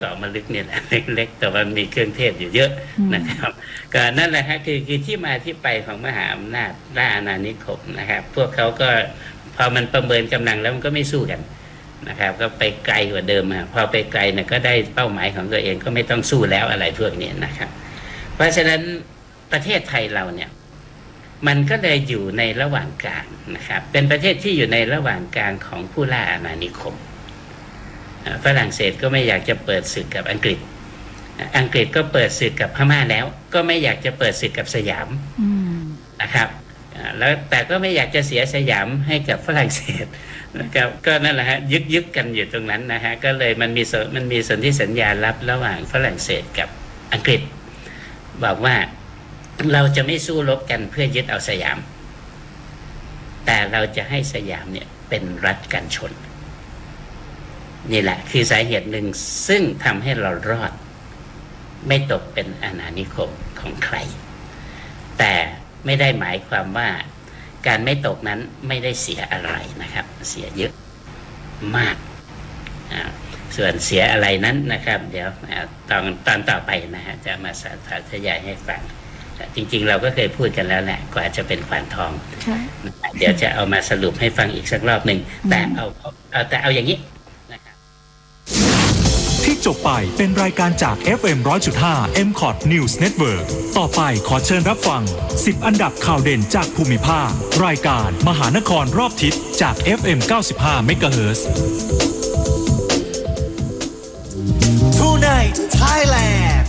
ต่อมะลึกเนี่ยแหละเล็กๆแต่ว่ามีเครื่องเทศอยู่เยอะนะครับก็นั่นแหละฮะคือที่มาที่ไปของมหาอำนาจล่าอาณานิคมนะครับพวกเขาก็พอมันประเมินกำลังแล้วมันก็ไม่สู้กันนะครับก็ไปไกลกว่าเดิมพอไปไกลเนี่ยก็ได้เป้าหมายของตัวเองก็ไม่ต้องสู้แล้วอะไรพวกนี้นะครับเพราะฉะนั้นประเทศไทยเราเนี่ยมันก็เลยอยู่ในระหว่างกลางนะครับเป็นประเทศที่อยู่ในระหว่างกลางของผู้ล่าอาณานิคมฝรั่งเศสก็ไม่อยากจะเปิดศึกกับอังกฤษอังกฤษก็เปิดศึกกับพม่าแล้วก็ไม่อยากจะเปิดศึกกับสยามนะครับแล้วแต่ก็ไม่อยากจะเสียสยามให้กับฝรั่งเศสนะครับก็นั่นแหละฮะยึกกันอยู่ตรงนั้นนะฮะก็เลยมันมีสนธิสัญญาลับระหว่างฝรั่งเศสกับอังกฤษบอกว่าเราจะไม่สู้รบกันเพื่อยึดเอาสยามแต่เราจะให้สยามเนี่ยเป็นรัฐกันชนนี่แหละคือสาเหตุหนึ่งซึ่งทำให้เรารอดไม่ตกเป็นอาณานิคมของใครแต่ไม่ได้หมายความว่าการไม่ตกนั้นไม่ได้เสียอะไรนะครับเสียเยอะมากส่วนเสียอะไรนั้นนะครับเดี๋ยวตอนต่อไปนะฮะจะมาสาธยายให้ฟังจริงๆเราก็เคยพูดกันแล้วแหละกว่าจะเป็นขวานทองเดี๋ยวจะเอามาสรุปให้ฟังอีกสักรอบหนึ่งแต่เอาอย่างนี้ที่จบไปเป็นรายการจาก FM 100.5 MCOT News Network ต่อไปขอเชิญรับฟัง10อันดับข่าวเด่นจากภูมิภาครายการมหานครรอบทิศจาก FM 95 MHz Tonight Thailand